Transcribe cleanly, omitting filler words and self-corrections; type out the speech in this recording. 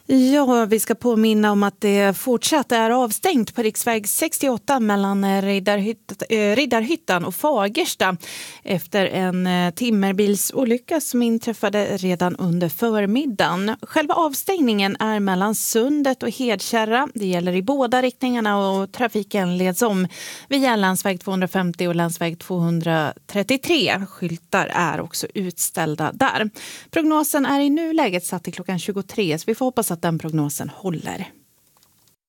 Ja, vi ska påminna om att det fortsatt är avstängt på riksväg 68 mellan Riddarhyttan och Fagersta efter en timmerbilsolycka som inträffade redan under förmiddagen. Själva avstängningen är mellan Sundet och Hedkärra. Det gäller i båda riktningarna och trafiken leds om via länsväg 250 och länsväg 233. Skyltar är också utställda där. Prognosen är i nuläget satt till klockan 23, så vi får hoppas att den prognosen håller.